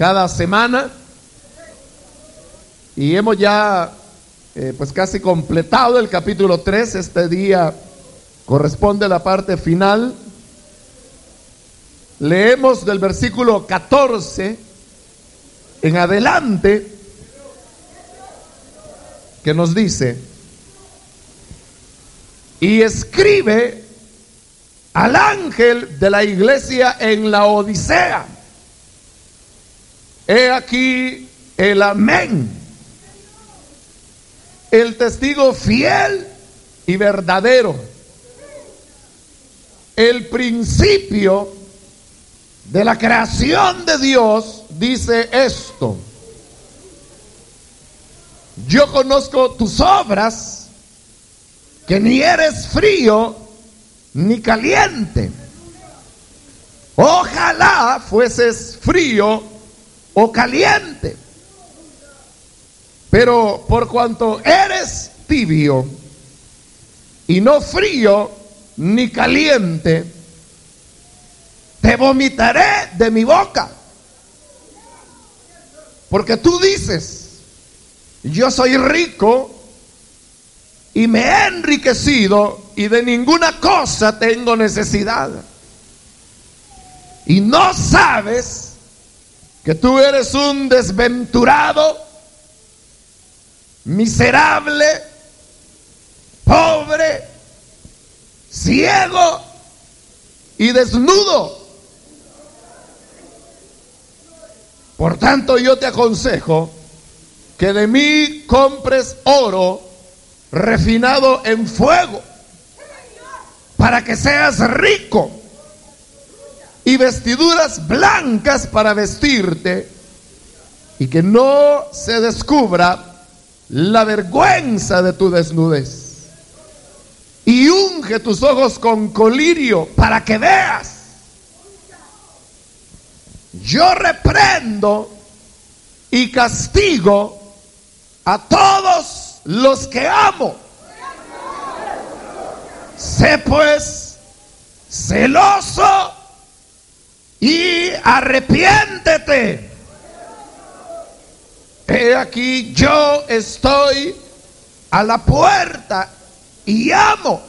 cada semana y hemos ya pues casi completado el capítulo 3. Este día corresponde a la parte final. Leemos del versículo 14 en adelante, que nos dice: y escribe al ángel de la iglesia en la Odisea, he aquí el amén, el testigo fiel y verdadero, el principio de la creación de Dios, dice esto: yo conozco tus obras, que ni eres frío ni caliente. Ojalá fueses frío o caliente. Pero por cuanto eres tibio y no frío ni caliente, te vomitaré de mi boca. Porque tú dices: yo soy rico y me he enriquecido y de ninguna cosa tengo necesidad. Y no sabes que tú eres un desventurado, miserable, pobre, ciego y desnudo. Por tanto, yo te aconsejo que de mí compres oro refinado en fuego, para que seas rico, y vestiduras blancas para vestirte, y que no se descubra la vergüenza de tu desnudez. Y unge tus ojos con colirio para que veas. Yo reprendo y castigo a todos los que amo. Sé pues celoso y arrepiéntete. He aquí, yo estoy a la puerta y llamo.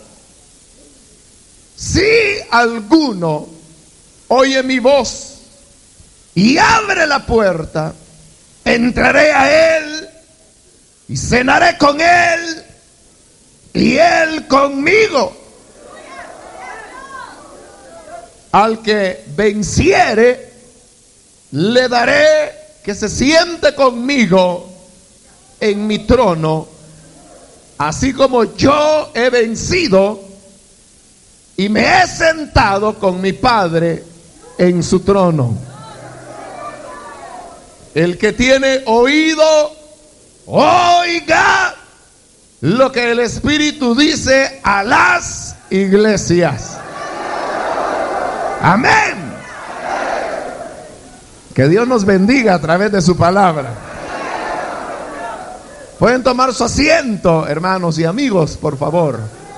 Si alguno oye mi voz y abre la puerta, entraré a él y cenaré con él y él conmigo. Al que venciere, le daré que se siente conmigo en mi trono, así como yo he vencido y me he sentado con mi Padre en su trono. El que tiene oído, oiga lo que el Espíritu dice a las iglesias. Amén. Que Dios nos bendiga a través de su palabra. Pueden tomar su asiento, hermanos y amigos, por favor.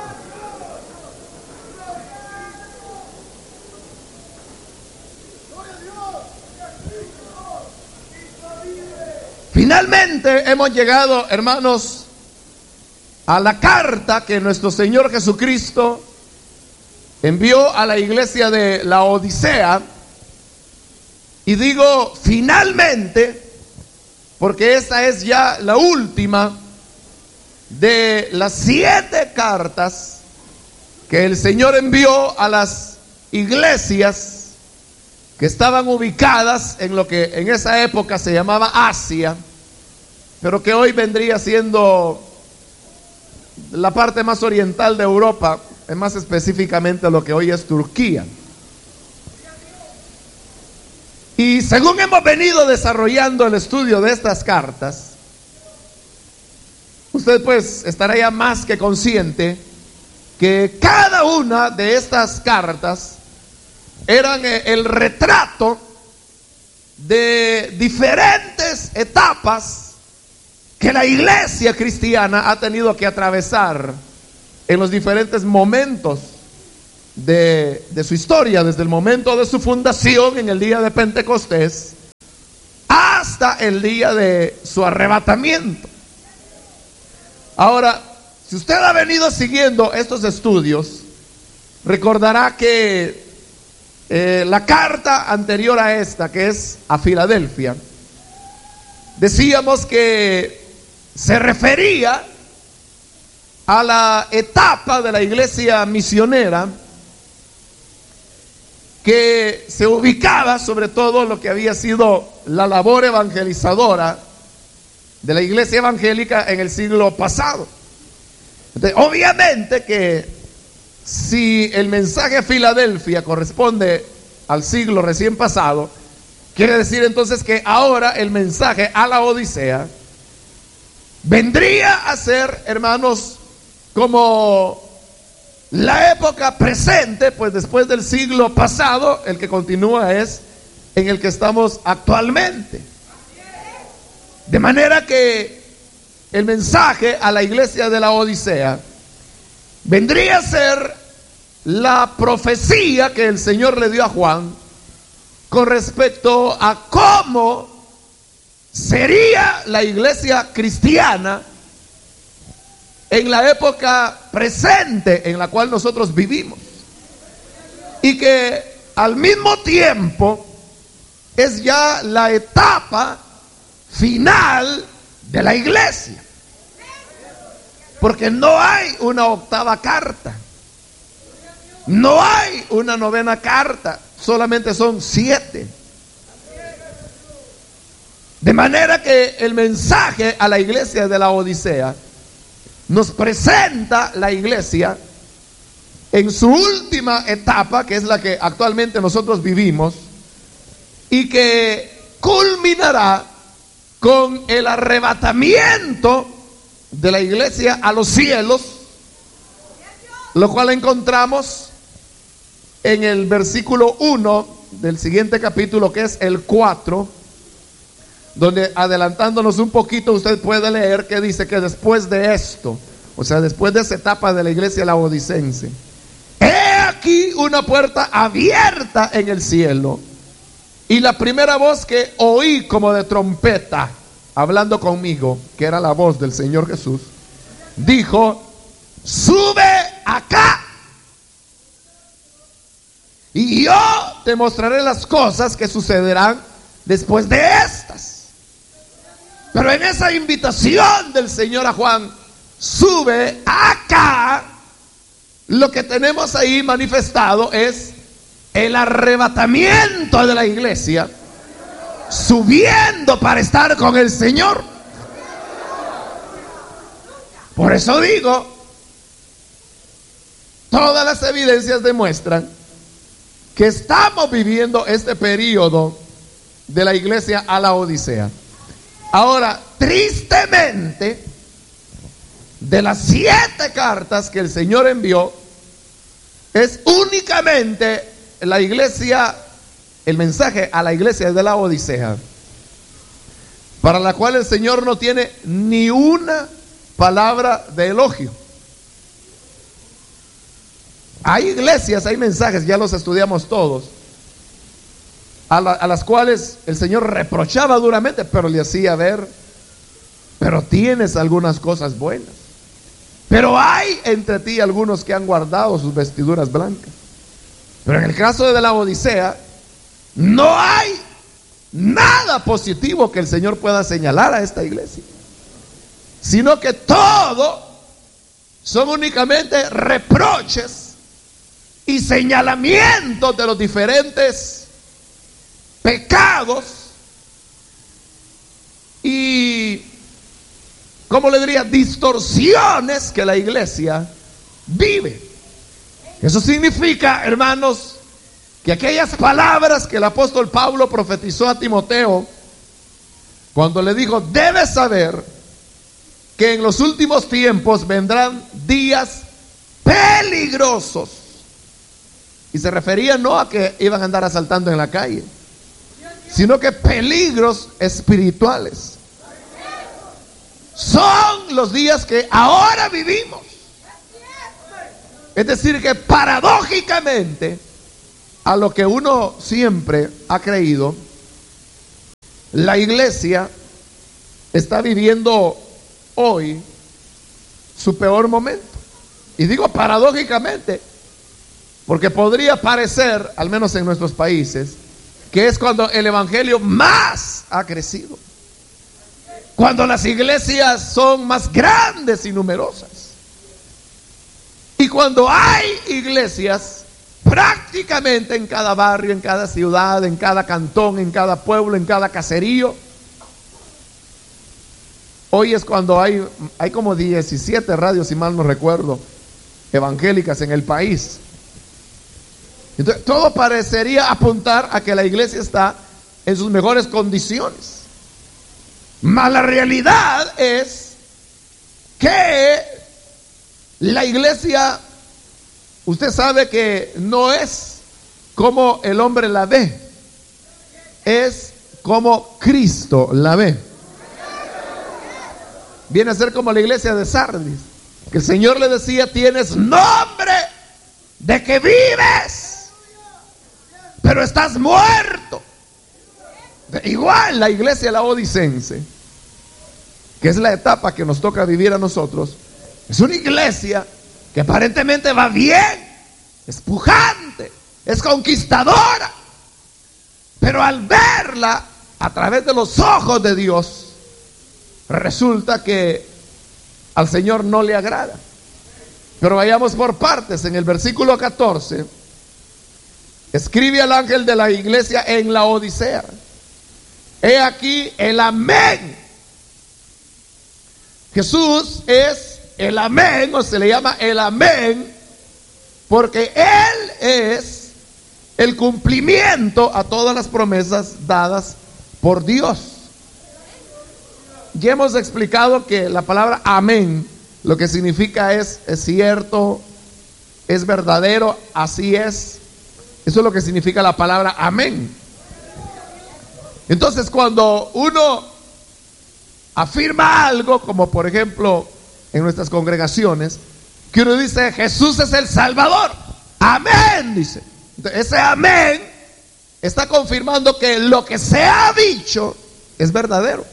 Finalmente hemos llegado, hermanos, a la carta que nuestro Señor Jesucristo envió a la iglesia de la Odisea. Y digo finalmente, porque esta es ya la última de las 7 cartas que el Señor envió a las iglesias que estaban ubicadas en lo que en esa época se llamaba Asia, pero que hoy vendría siendo la parte más oriental de Europa, más específicamente lo que hoy es Turquía. Y según hemos venido desarrollando el estudio de estas cartas, usted pues estará ya más que consciente que cada una de estas cartas eran el retrato de diferentes etapas que la iglesia cristiana ha tenido que atravesar en los diferentes momentos de su historia, desde el momento de su fundación en el día de Pentecostés hasta el día de su arrebatamiento. Ahora, si usted ha venido siguiendo estos estudios, recordará que la carta anterior a esta, que es a Filadelfia, decíamos que se refería a la etapa de la iglesia misionera que se ubicaba sobre todo lo que había sido la labor evangelizadora de la iglesia evangélica en el siglo pasado. Entonces, obviamente que si el mensaje a Filadelfia corresponde al siglo recién pasado, quiere decir entonces que ahora el mensaje a la Odisea vendría a ser, hermanos, como la época presente, pues después del siglo pasado, el que continúa es en el que estamos actualmente. De manera que el mensaje a la iglesia de la Odisea vendría a ser la profecía que el Señor le dio a Juan con respecto a cómo sería la iglesia cristiana en la época presente en la cual nosotros vivimos, y que al mismo tiempo es ya la etapa final de la iglesia, porque no hay una octava carta, no hay una novena carta, solamente son 7. De manera que el mensaje a la iglesia de la Odisea nos presenta la iglesia en su última etapa, que es la que actualmente nosotros vivimos, y que culminará con el arrebatamiento de la iglesia a los cielos, lo cual encontramos en el versículo 1 del siguiente capítulo, que es el 4, donde, adelantándonos un poquito, usted puede leer que dice que después de esto, o sea, después de esa etapa de la iglesia laodicense, he aquí una puerta abierta en el cielo, y la primera voz que oí como de trompeta, hablando conmigo, que era la voz del Señor Jesús, dijo: sube acá, y yo te mostraré las cosas que sucederán después de estas. Pero en esa invitación del Señor a Juan, sube acá, lo que tenemos ahí manifestado es el arrebatamiento de la iglesia, subiendo para estar con el Señor. Por eso digo, todas las evidencias demuestran que estamos viviendo este periodo de la iglesia a la Odisea. Ahora, tristemente, de las 7 cartas que el Señor envió, es únicamente la iglesia, el mensaje a la iglesia de la Odisea, para la cual el Señor no tiene ni una palabra de elogio. Hay iglesias, hay mensajes, ya los estudiamos todos, a las cuales el Señor reprochaba duramente, pero le hacía ver: pero tienes algunas cosas buenas, pero hay entre ti algunos que han guardado sus vestiduras blancas. Pero en el caso de la Odisea, no hay nada positivo que el Señor pueda señalar a esta iglesia, sino que todo son únicamente reproches y señalamientos de los diferentes pecados y, ¿cómo le diría?, distorsiones que la iglesia vive. Eso significa, hermanos, que aquellas palabras que el apóstol Pablo profetizó a Timoteo, cuando le dijo: debes saber que en los últimos tiempos vendrán días peligrosos, y se refería no a que iban a andar asaltando en la calle, sino que peligros espirituales. Son los días que ahora vivimos. Es decir, que paradójicamente, a lo que uno siempre ha creído, la iglesia está viviendo hoy su peor momento. Y digo paradójicamente, porque podría parecer, al menos en nuestros países, que es cuando el evangelio más ha crecido, cuando las iglesias son más grandes y numerosas, y cuando hay iglesias prácticamente en cada barrio, en cada ciudad, en cada cantón, en cada pueblo, en cada caserío. Hoy es cuando hay como 17 radios, si mal no recuerdo, evangélicas en el país. Entonces, todo parecería apuntar a que la iglesia está en sus mejores condiciones. Mas la realidad es que la iglesia, usted sabe que no es como el hombre la ve, es como Cristo la ve. Viene a ser como la iglesia de Sardis, que el Señor le decía: tienes nombre de que vives, pero estás muerto. Igual la iglesia laodicense, que es la etapa que nos toca vivir a nosotros, es una iglesia que aparentemente va bien, es pujante, es conquistadora, pero al verla a través de los ojos de Dios, resulta que al Señor no le agrada. Pero vayamos por partes. En el versículo 14 escribe al ángel de la iglesia en la Odisea: he aquí el amén. Jesús es el amén, o se le llama el amén, porque Él es el cumplimiento a todas las promesas dadas por Dios. Ya hemos explicado que la palabra amén lo que significa es cierto, es verdadero, así es. Eso es lo que significa la palabra amén. Entonces, cuando uno afirma algo, como por ejemplo en nuestras congregaciones, que uno dice: Jesús es el Salvador, amén, dice. Entonces, ese amén está confirmando que lo que se ha dicho es verdadero.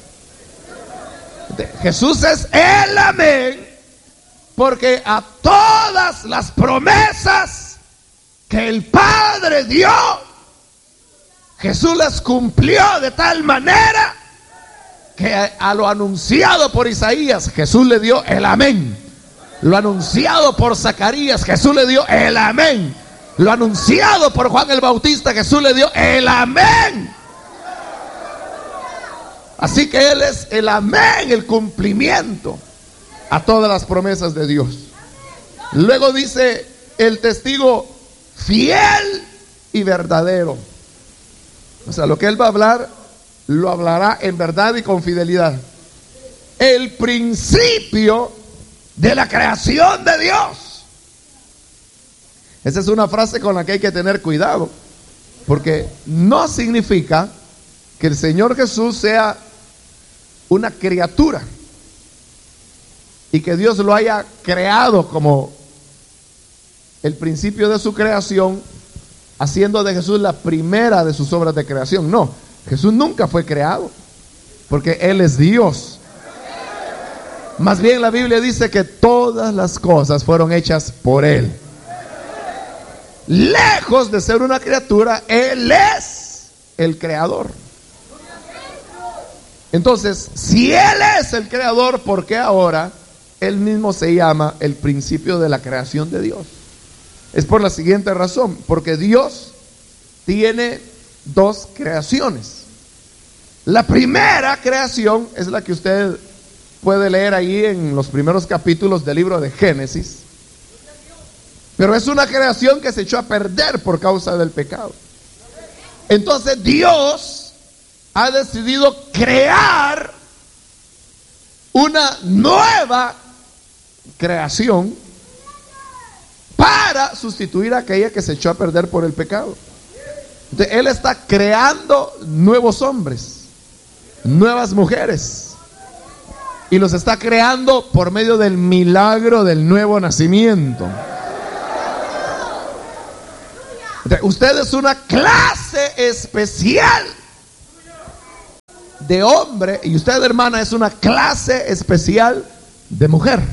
Jesús es el amén, porque a todas las promesas que el Padre dio, Jesús las cumplió de tal manera que a lo anunciado por Isaías, Jesús le dio el amén. Lo anunciado por Zacarías, Jesús le dio el amén. Lo anunciado por Juan el Bautista, Jesús le dio el amén. Así que Él es el amén, el cumplimiento a todas las promesas de Dios. Luego dice el testigo fiel y verdadero. O sea, lo que Él va a hablar, lo hablará en verdad y con fidelidad. El principio de la creación de Dios. Esa es una frase con la que hay que tener cuidado, porque no significa que el Señor Jesús sea una criatura y que Dios lo haya creado como el principio de su creación, haciendo de Jesús la primera de sus obras de creación. No, Jesús nunca fue creado, porque Él es Dios. Más bien la Biblia dice que todas las cosas fueron hechas por Él. Lejos de ser una criatura, Él es el creador. Entonces, si Él es el creador, ¿por qué ahora Él mismo se llama el principio de la creación de Dios? Es por la siguiente razón: porque Dios tiene dos creaciones. La primera creación es la que usted puede leer ahí en los primeros capítulos del libro de Génesis, pero es una creación que se echó a perder por causa del pecado. Entonces Dios ha decidido crear una nueva creación para sustituir a aquella que se echó a perder por el pecado. Entonces, Él está creando nuevos hombres, nuevas mujeres, y los está creando por medio del milagro del nuevo nacimiento. Entonces, usted es una clase especial. de hombre y usted, hermana, es una clase especial de mujer.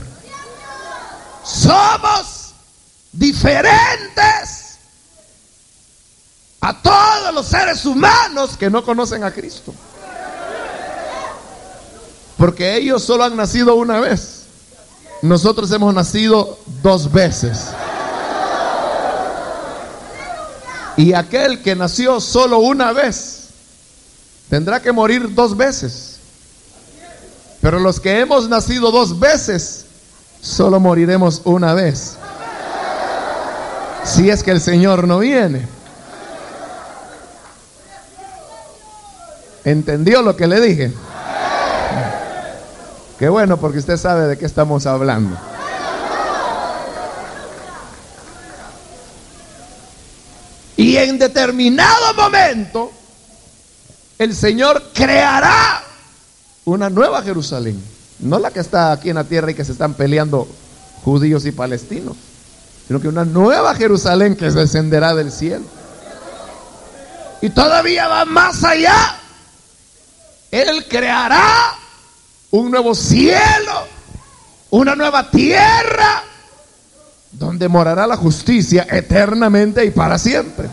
Somos diferentes a todos los seres humanos que no conocen a Cristo, porque ellos solo han nacido una vez. Nosotros hemos nacido 2 veces. Y aquel que nació solo una vez tendrá que morir 2 veces. Pero los que hemos nacido 2 veces solo moriremos una vez, si es que el Señor no viene. ¿Entendió lo que le dije? Qué bueno, porque usted sabe de qué estamos hablando. Y en determinado momento el Señor creará una nueva Jerusalén, no la que está aquí en la tierra y que se están peleando judíos y palestinos, sino que una nueva Jerusalén que descenderá del cielo. Y todavía va más allá. Él creará un nuevo cielo, una nueva tierra, donde morará la justicia eternamente y para siempre.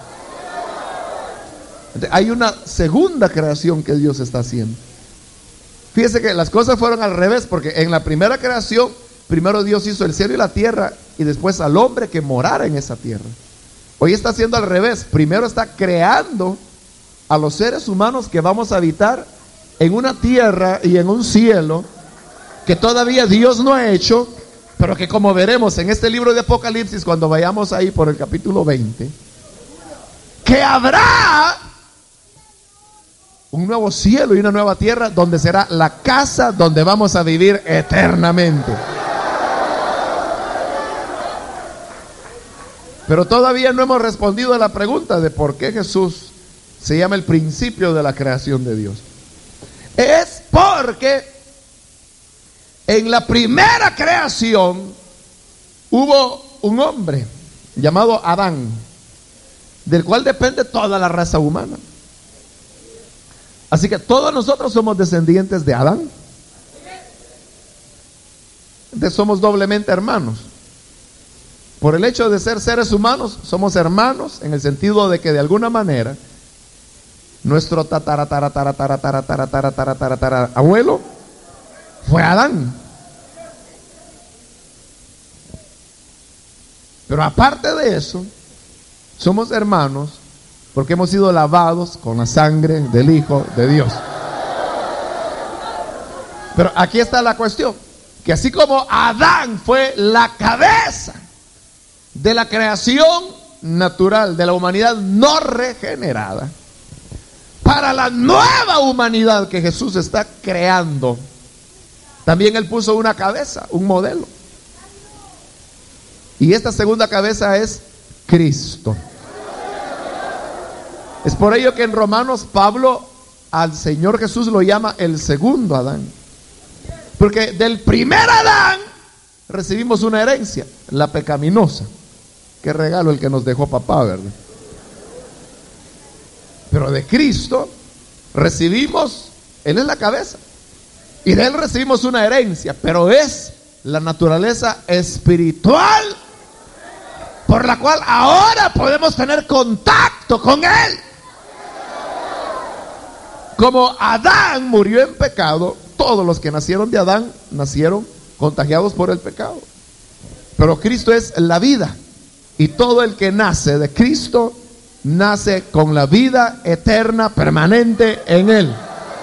Hay una segunda creación que Dios está haciendo. Fíjese que las cosas fueron al revés, porque en la primera creación, primero Dios hizo el cielo y la tierra, y después al hombre que morara en esa tierra. Hoy está haciendo al revés. Primero está creando a los seres humanos que vamos a habitar en una tierra y en un cielo que todavía Dios no ha hecho, pero que, como veremos en este libro de Apocalipsis, cuando vayamos ahí por el capítulo 20, que habrá un nuevo cielo y una nueva tierra donde será la casa donde vamos a vivir eternamente. Pero todavía no hemos respondido a la pregunta de por qué Jesús se llama el principio de la creación de Dios. Es porque en la primera creación hubo un hombre llamado Adán, del cual depende toda la raza humana. Así que todos nosotros somos descendientes de Adán. Somos doblemente hermanos. Por el hecho de ser seres humanos, somos hermanos en el sentido de que de alguna manera nuestro abuelo fue Adán. Pero aparte de eso, somos hermanos porque hemos sido lavados con la sangre del Hijo de Dios. Pero aquí está la cuestión, que así como Adán fue la cabeza de la creación natural de la humanidad no regenerada, para la nueva humanidad que Jesús está creando, también Él puso una cabeza, un modelo. Y esta segunda cabeza es Cristo. Es por ello que en Romanos Pablo al Señor Jesús lo llama el segundo Adán. Porque del primer Adán recibimos una herencia, la pecaminosa. Qué regalo el que nos dejó papá, ¿verdad? Pero de Cristo recibimos, Él es la cabeza, y de Él recibimos una herencia, pero es la naturaleza espiritual por la cual ahora podemos tener contacto con Él. Como Adán murió en pecado, todos los que nacieron de Adán nacieron contagiados por el pecado. Pero Cristo es la vida, y todo el que nace de Cristo nace con la vida eterna permanente en Él.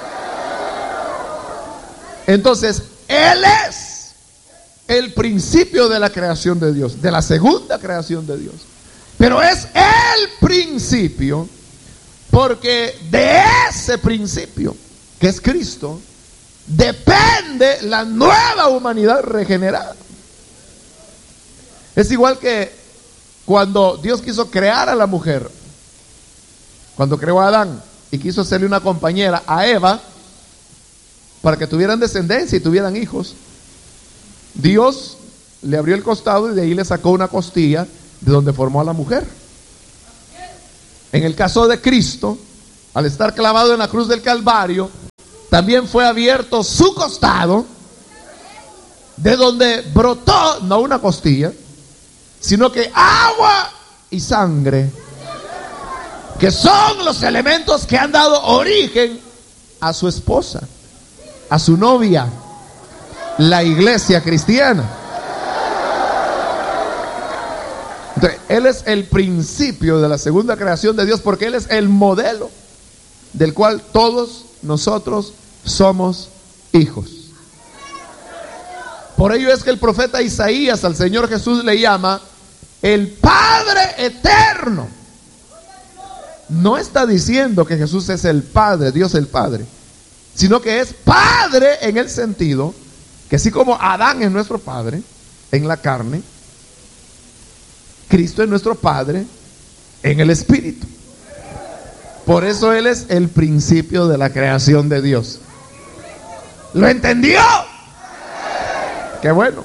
Entonces, Él es el principio de la creación de Dios, de la segunda creación de Dios. Pero es el principio porque de ese principio, que es Cristo, depende la nueva humanidad regenerada. Es igual que cuando Dios quiso crear a la mujer, cuando creó a Adán y quiso hacerle una compañera a Eva para que tuvieran descendencia y tuvieran hijos, Dios le abrió el costado y de ahí le sacó una costilla de donde formó a la mujer. En el caso de Cristo, al estar clavado en la cruz del Calvario, también fue abierto su costado, de donde brotó, no una costilla, sino que agua y sangre, que son los elementos que han dado origen a su esposa, a su novia, la iglesia cristiana. Entonces, Él es el principio de la segunda creación de Dios, porque Él es el modelo del cual todos nosotros somos hijos. Por ello es que el profeta Isaías al Señor Jesús le llama el Padre eterno. No está diciendo que Jesús es el Padre, Dios el Padre, sino que es Padre en el sentido que así como Adán es nuestro Padre en la carne, Cristo es nuestro Padre en el Espíritu. Por eso Él es el principio de la creación de Dios. ¿Lo entendió? Qué bueno.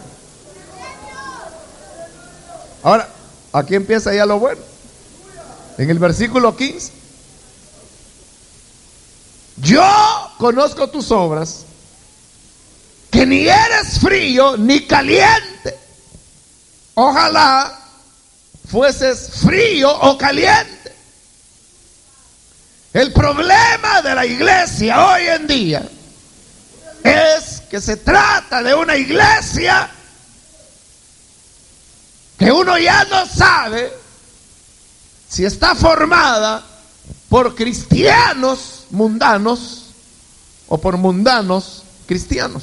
Ahora, aquí empieza ya lo bueno. En el versículo 15. Yo conozco tus obras, que ni eres frío ni caliente. Ojalá fueses frío o caliente. El problema de la iglesia hoy en día es que se trata de una iglesia que uno ya no sabe si está formada por cristianos mundanos o por mundanos cristianos.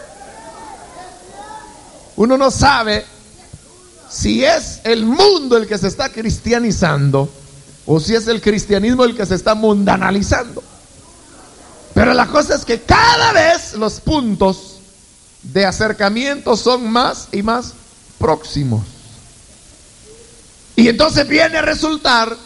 Uno no sabe si es el mundo el que se está cristianizando o si es el cristianismo el que se está mundanalizando. Pero la cosa es que cada vez los puntos de acercamiento son más y más próximos. Y entonces viene a resultar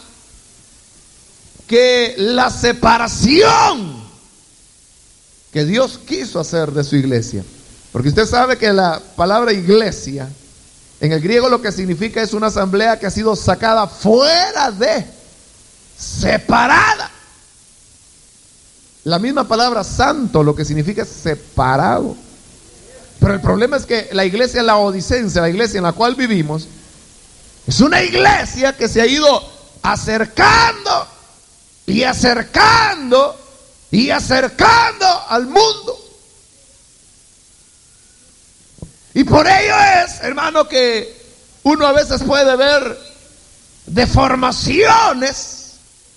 que la separación que Dios quiso hacer de su iglesia, porque usted sabe que la palabra iglesia en el griego lo que significa es una asamblea que ha sido sacada fuera de, separada. La misma palabra santo lo que significa es separado. Pero el problema es que la iglesia laodicense, la iglesia en la cual vivimos, es una iglesia que se ha ido acercando y acercando y acercando al mundo. Y por ello es, hermano, que uno a veces puede ver deformaciones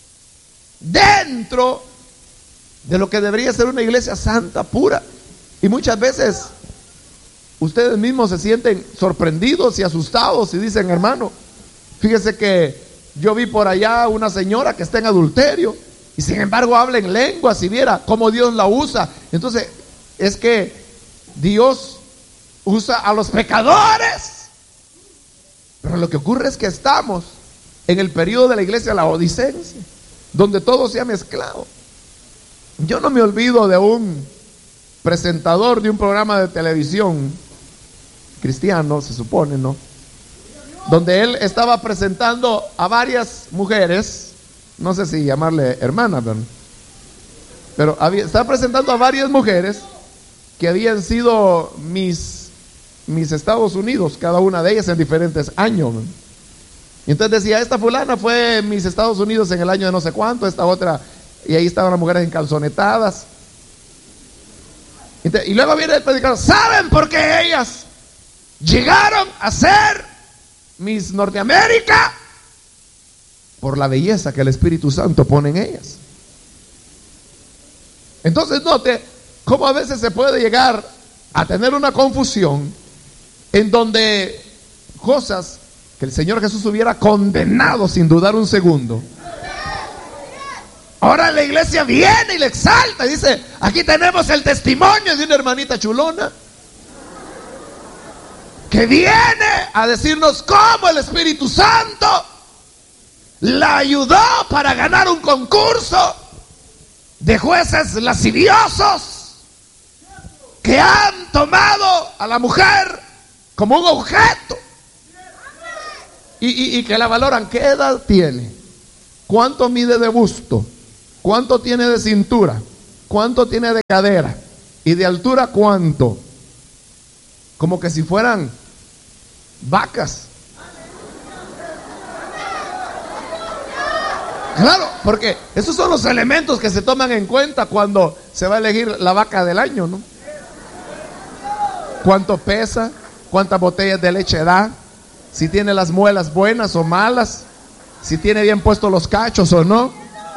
dentro de lo que debería ser una iglesia santa, pura. Y muchas veces ustedes mismos se sienten sorprendidos y asustados y dicen, hermano, fíjese que yo vi por allá una señora que está en adulterio y sin embargo habla en lenguas y viera cómo Dios la usa. Entonces es que Dios usa a los pecadores. Pero lo que ocurre es que estamos en el periodo de la iglesia laodicense, donde todo se ha mezclado. Yo no me olvido de un presentador de un programa de televisión cristiano, se supone, ¿no? Donde él estaba presentando a varias mujeres, no sé si llamarle hermanas, pero estaba presentando a varias mujeres que habían sido mis Estados Unidos, cada una de ellas en diferentes años. Y entonces decía, esta fulana fue mis Estados Unidos en el año de no sé cuánto, esta otra, y ahí estaban las mujeres encalzonetadas. Y luego viene el predicador, ¿saben por qué ellas llegaron a ser Miss Norteamérica? Por la belleza que el Espíritu Santo pone en ellas. Entonces note cómo a veces se puede llegar a tener una confusión en donde cosas que el Señor Jesús hubiera condenado sin dudar un segundo, ahora la iglesia viene y le exalta y dice, aquí tenemos el testimonio de una hermanita chulona que viene a decirnos cómo el Espíritu Santo la ayudó para ganar un concurso de jueces lasciviosos que han tomado a la mujer como un objeto y que la valoran. ¿Qué edad tiene? ¿Cuánto mide de busto? ¿Cuánto tiene de cintura? ¿cuánto tiene de cadera? Y de altura, ¿cuánto? Como que si fueran vacas. Claro, porque esos son los elementos que se toman en cuenta cuando se va a elegir la vaca del año, ¿no? ¿Cuánto pesa? ¿Cuántas botellas de leche da? Si tiene las muelas buenas o malas, si tiene bien puestos los cachos o no.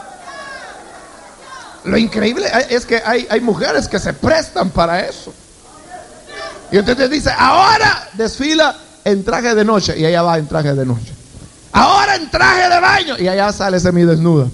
Lo increíble es que hay mujeres que se prestan para eso. Y entonces dice, ahora desfila en traje de noche, y ella va en traje de noche. Ahora en traje de baño, y allá sale semidesnuda.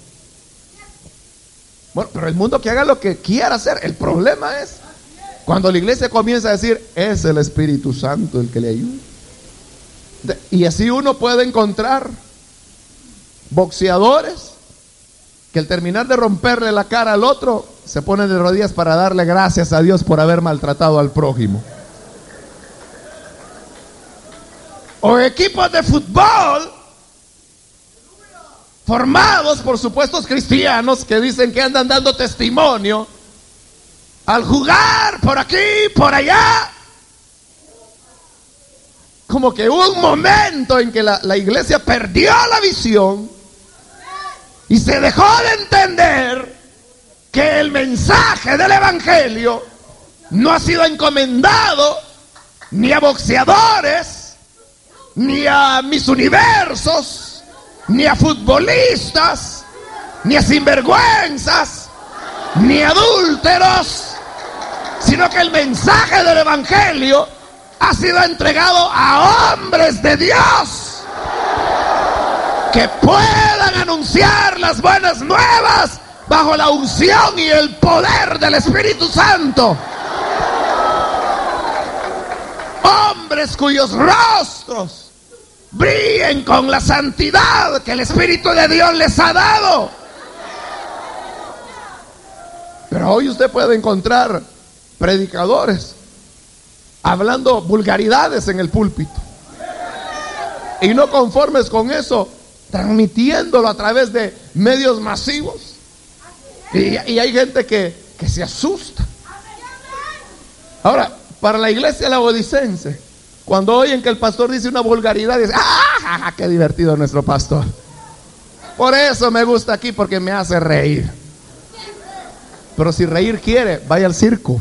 Bueno, pero el mundo que haga lo que quiera hacer. El problema es cuando la iglesia comienza a decir, es el Espíritu Santo el que le ayuda. Y así uno puede encontrar boxeadores que al terminar de romperle la cara al otro, se ponen de rodillas para darle gracias a Dios por haber maltratado al prójimo. O equipos de fútbol formados por supuestos cristianos que dicen que andan dando testimonio al jugar por aquí, por allá. Como que hubo un momento en que la iglesia perdió la visión y se dejó de entender que el mensaje del evangelio no ha sido encomendado ni a boxeadores, ni a mis universos, ni a futbolistas, ni a sinvergüenzas, ni a adúlteros, sino que el mensaje del evangelio ha sido entregado a hombres de Dios que puedan anunciar las buenas nuevas bajo la unción y el poder del Espíritu Santo. Hombres cuyos rostros brillen con la santidad que el Espíritu de Dios les ha dado. Pero hoy usted puede encontrar predicadores hablando vulgaridades en el púlpito, y no conformes con eso, transmitiéndolo a través de medios masivos. Y hay gente que se asusta. Ahora, para la iglesia laodicense, cuando oyen que el pastor dice una vulgaridad, dicen, ¡ah, qué divertido nuestro pastor! Por eso me gusta aquí, porque me hace reír. Pero si reír quiere, vaya al circo.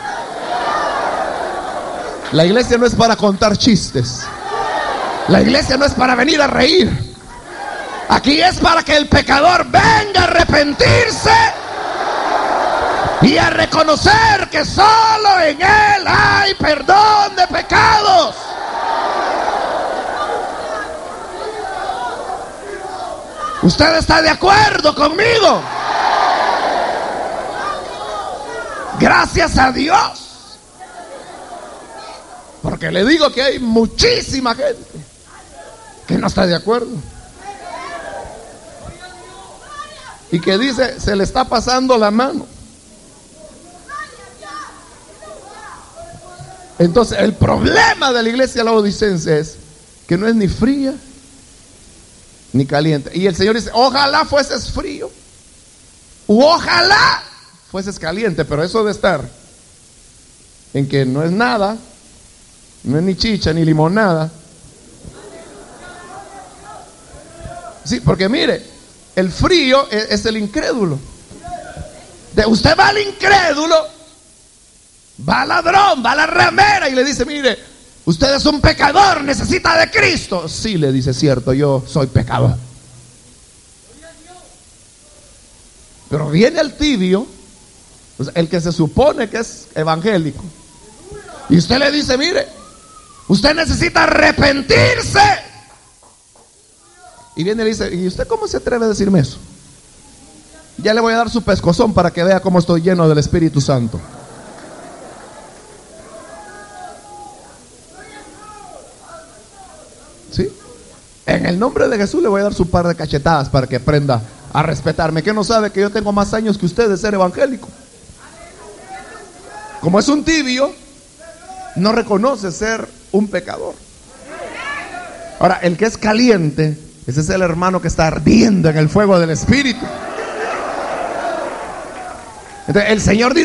La iglesia no es para contar chistes. La iglesia no es para venir a reír. Aquí es para que el pecador venga a arrepentirse y a reconocer que solo en Él hay perdón de pecados. ¿Usted está de acuerdo conmigo? Gracias a Dios. Porque le digo que hay muchísima gente que no está de acuerdo. Y que dice, se le está pasando la mano. Entonces, el problema de la iglesia laodicense es que no es ni fría ni caliente. Y el Señor dice, ojalá fueses frío, u ojalá fueses caliente. Pero eso de estar en que no es nada, no es ni chicha ni limonada. Sí, porque mire, el frío es el incrédulo. Usted va al incrédulo, va al ladrón, va a la ramera y le dice, mire, usted es un pecador, necesita de Cristo. Sí, le dice, cierto, yo soy pecador. Pero viene el tibio, el que se supone que es evangélico, y usted le dice, mire, usted necesita arrepentirse. Y viene y le dice, ¿y usted cómo se atreve a decirme eso? Ya le voy a dar su pescozón para que vea cómo estoy lleno del Espíritu Santo. ¿Sí? En el nombre de Jesús le voy a dar su par de cachetadas para que aprenda a respetarme. ¿Qué no sabe que yo tengo más años que usted de ser evangélico? Como es un tibio, no reconoce ser un pecador. Ahora, el que es caliente, ese es el hermano que está ardiendo en el fuego del Espíritu. Entonces, el Señor dice